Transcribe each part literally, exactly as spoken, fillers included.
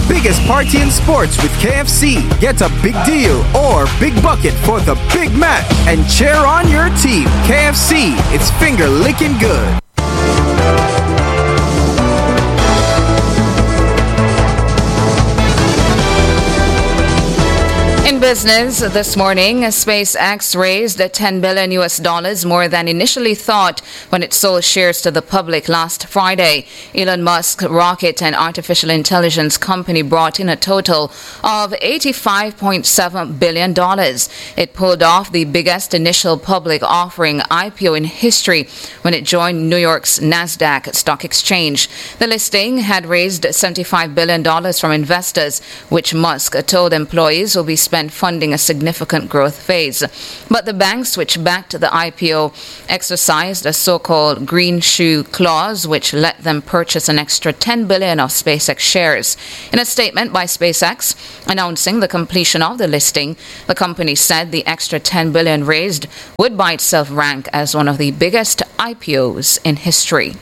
biggest party in sports with K F C. Get a big deal or big bucket for the big match and cheer on your team. K F C, it's finger licking good. In business this morning, SpaceX raised ten billion U S dollars more than initially thought when it sold shares to the public last Friday. Elon Musk's rocket and artificial intelligence company brought in a total of eighty-five point seven billion dollars. It pulled off the biggest initial public offering I P O in history when it joined New York's NASDAQ stock exchange. The listing had raised seventy-five billion dollars from investors, which Musk told employees will be spent funding a significant growth phase. But the banks which backed the I P O exercised a so-called green shoe clause, which let them purchase an extra ten billion dollars of SpaceX shares. In a statement by SpaceX announcing the completion of the listing, the company said the extra ten billion dollars raised would by itself rank as one of the biggest I P Os in history.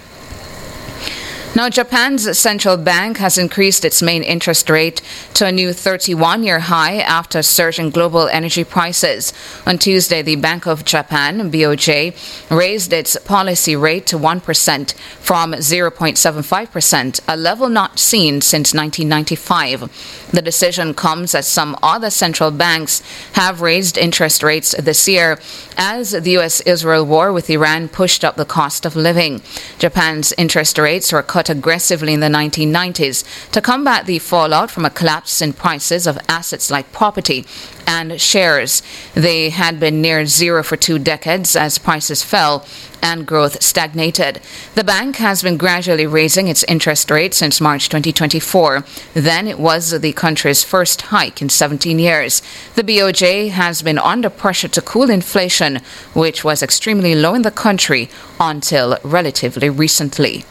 Now, Japan's central bank has increased its main interest rate to a new thirty-one-year high after surging global energy prices. On Tuesday, the Bank of Japan, B O J, raised its policy rate to one percent from zero point seven five percent, a level not seen since nineteen ninety-five. The decision comes as some other central banks have raised interest rates this year as the U S Israel war with Iran pushed up the cost of living. Japan's interest rates were cut aggressively in the nineteen nineties to combat the fallout from a collapse in prices of assets like property and shares. They had been near zero for two decades as prices fell and growth stagnated. The bank has been gradually raising its interest rate since March twenty twenty-four. Then it was the country's first hike in seventeen years. The B O J has been under pressure to cool inflation, which was extremely low in the country until relatively recently.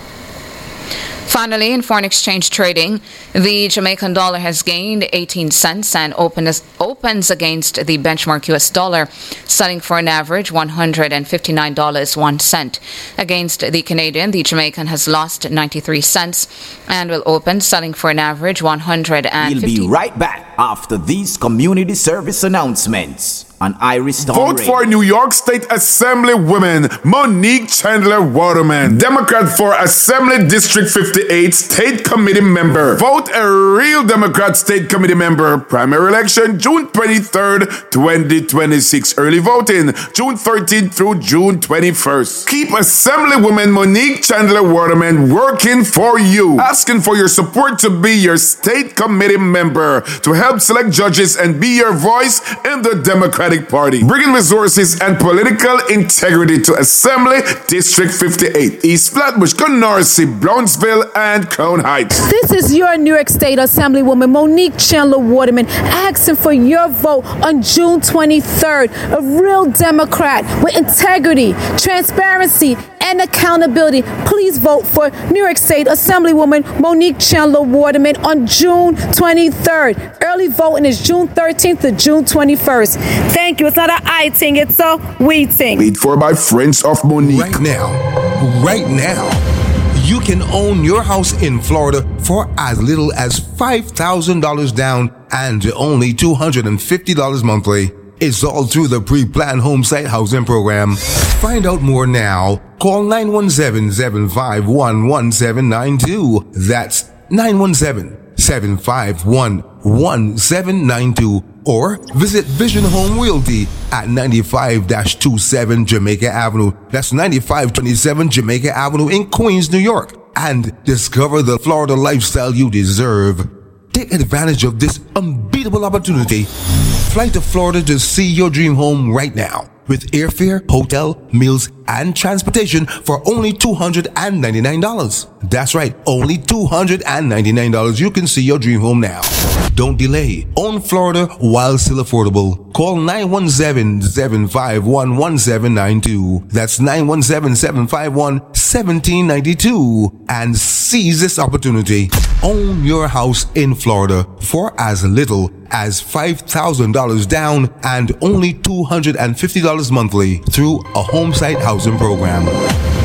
Finally, in foreign exchange trading, the Jamaican dollar has gained eighteen cents and opens, opens against the benchmark U S dollar, selling for an average one hundred fifty-nine dollars and one cent. Against the Canadian, the Jamaican has lost ninety-three cents and will open selling for an average one hundred fifty. We'll be right back after these community service announcements on Iris Dawn Vote Radio. for New York State Assembly woman Monique Chandler Waterman, Democrat for Assembly District fifty-eight State Committee member. Vote a real Democrat State Committee member. Primary election June twenty-third, twenty twenty-six. Early voting June thirteenth through June twenty-first. Keep Assemblywoman Monique Chandler Waterman working for you. Asking for your support to be your State Committee member to help select judges and be your voice in the Democratic Party, bringing resources and political integrity to Assembly District fifty-eight, East Flatbush, Canarsie, Brownsville, and Crown Heights. This is your New York State Assemblywoman Monique Chandler Waterman asking for your vote on June twenty-third. A real Democrat with integrity, transparency, and accountability. Please vote for New York State Assemblywoman Monique Chandler Waterman on June twenty-third. Early voting is June thirteenth to June twenty-first. Thank you. It's not an I thing, it's a we thing. Paid for by Friends of Monique. Right now, right now, you can own your house in Florida for as little as five thousand dollars down and only two hundred fifty dollars monthly. It's all through the pre-planned home site housing program. Find out more now. Call nine one seven, seven five one, one seven nine two. That's nine one seven, seven five one, one seven nine two. Or visit Vision Home Realty at ninety-five twenty-seven Jamaica Avenue. That's ninety-five twenty-seven Jamaica Avenue in Queens, New York. And discover the Florida lifestyle you deserve. Take advantage of this unbeatable opportunity. Fly to Florida to see your dream home right now. With airfare, hotel, meals, and transportation for only two hundred ninety-nine dollars. That's right, only two hundred ninety-nine dollars. You can see your dream home now. Don't delay. Own Florida while still affordable. Call nine one seven, seven five one, one seven nine two. That's nine one seven, seven five one, one seven nine two. And seize this opportunity. Own your house in Florida for as little as five thousand dollars down and only two hundred fifty dollars monthly through a home site housing program.